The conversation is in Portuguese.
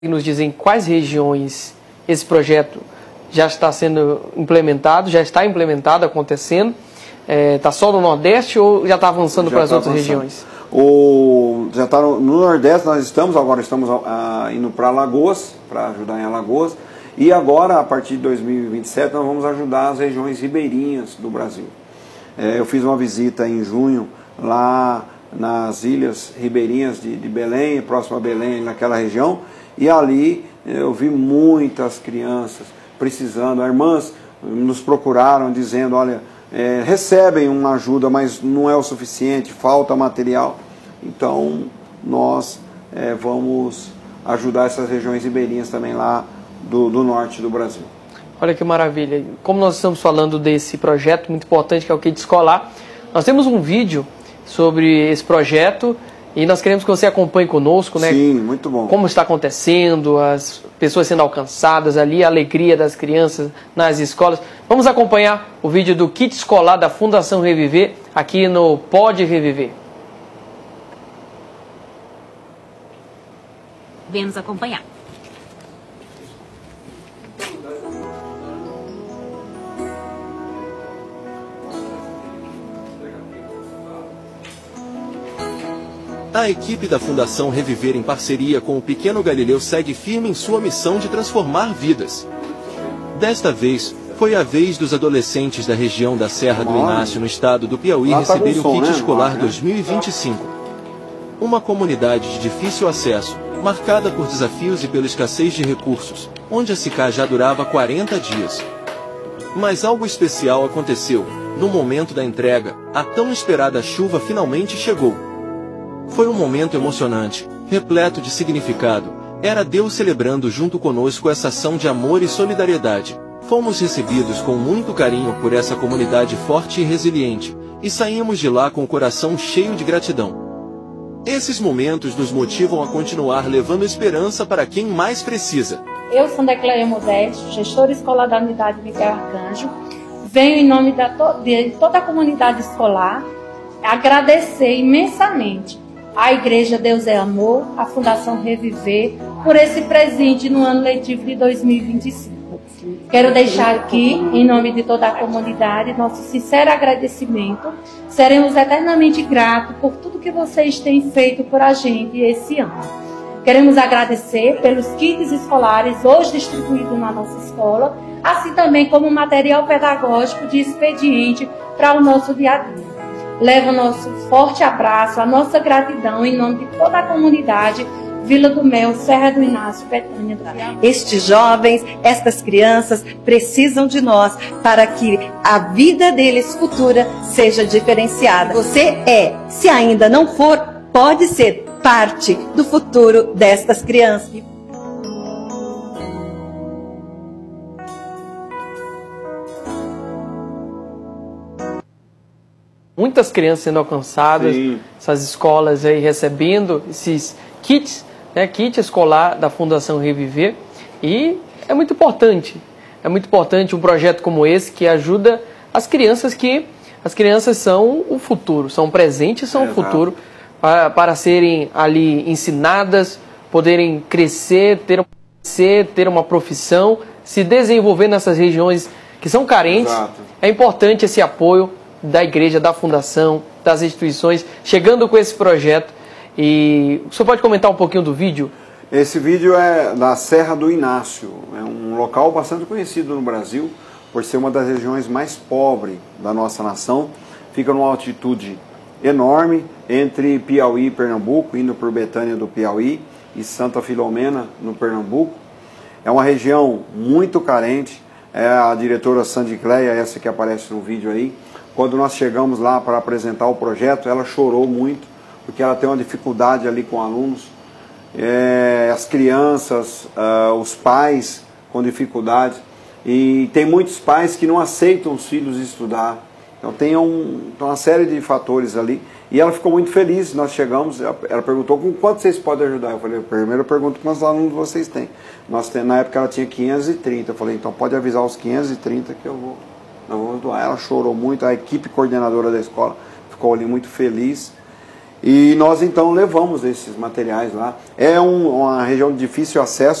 nos dizer em quais regiões esse projeto já está sendo implementado, já está implementado, acontecendo? Está só no Nordeste ou já está avançando para as outras regiões? Já está no Nordeste, agora estamos indo para Alagoas, para ajudar em Alagoas. E agora, a partir de 2027, nós vamos ajudar as regiões ribeirinhas do Brasil. Eu fiz uma visita em junho lá nas ilhas ribeirinhas de Belém, próximo a Belém, naquela região, e ali eu vi muitas crianças precisando. As irmãs nos procuraram dizendo, olha, recebem uma ajuda, mas não é o suficiente, falta material. Então nós vamos ajudar essas regiões ribeirinhas também lá do norte do Brasil. Olha que maravilha. Como nós estamos falando desse projeto muito importante que é o Kit Escolar, nós temos um vídeo sobre esse projeto e nós queremos que você acompanhe conosco, né? Sim, muito bom. Como está acontecendo, as pessoas sendo alcançadas ali, a alegria das crianças nas escolas. Vamos acompanhar o vídeo do Kit Escolar da Fundação Reviver aqui no Pode Reviver. Vem nos acompanhar. A equipe da Fundação Reviver, em parceria com o Pequeno Galileu, segue firme em sua missão de transformar vidas. Desta vez, foi a vez dos adolescentes da região da Serra do Inácio, no estado do Piauí, receberem o Kit Escolar 2025. Uma comunidade de difícil acesso, marcada por desafios e pela escassez de recursos, onde a SICA já durava 40 dias. Mas algo especial aconteceu. No momento da entrega, a tão esperada chuva finalmente chegou. Foi um momento emocionante, repleto de significado. Era Deus celebrando junto conosco essa ação de amor e solidariedade. Fomos recebidos com muito carinho por essa comunidade forte e resiliente, e saímos de lá com o coração cheio de gratidão. Esses momentos nos motivam a continuar levando esperança para quem mais precisa. Eu sou Decleia Modesto, gestora escolar da unidade Miguel Arcanjo. Venho em nome de toda a comunidade escolar agradecer imensamente à Igreja Deus é Amor, à Fundação Reviver, por esse presente no ano letivo de 2025. Quero deixar aqui, em nome de toda a comunidade, nosso sincero agradecimento. Seremos eternamente gratos por tudo que vocês têm feito por a gente esse ano. Queremos agradecer pelos kits escolares hoje distribuídos na nossa escola, assim também como material pedagógico de expediente para o nosso dia a dia. Levo o nosso forte abraço, a nossa gratidão em nome de toda a comunidade Vila do Mel, Serra do Inácio, Betânia do Piauí. Estes jovens, estas crianças precisam de nós para que a vida deles futura seja diferenciada. Você se ainda não for, pode ser parte do futuro destas crianças. Muitas crianças sendo alcançadas, sim. Essas escolas aí recebendo esses kits, né, kit escolar da Fundação Reviver, e é muito importante um projeto como esse que ajuda as crianças, que as crianças são o futuro, são o presente e são o futuro, para serem ali ensinadas, poderem crescer, ter uma profissão, se desenvolver nessas regiões que são carentes. Exato. É importante esse apoio da igreja, da fundação, das instituições, chegando com esse projeto. E o senhor pode comentar um pouquinho do vídeo? Esse vídeo é da Serra do Inácio, é um local bastante conhecido no Brasil, por ser uma das regiões mais pobres da nossa nação. Fica numa altitude enorme, entre Piauí e Pernambuco, indo por Betânia do Piauí e Santa Filomena, no Pernambuco. É uma região muito carente. A diretora Sandicleia, essa que aparece no vídeo aí, quando nós chegamos lá para apresentar o projeto, ela chorou muito, porque ela tem uma dificuldade ali com alunos, as crianças, os pais com dificuldade, e tem muitos pais que não aceitam os filhos estudar. Então tem uma série de fatores ali, e ela ficou muito feliz. Nós chegamos, ela perguntou com quanto vocês podem ajudar. Eu falei, primeiro eu pergunto quantos alunos vocês têm. Na época ela tinha 530, eu falei, então pode avisar os 530 que eu vou doar. Ela chorou muito, a equipe coordenadora da escola ficou ali muito feliz. E nós então levamos esses materiais lá. É uma região de difícil acesso.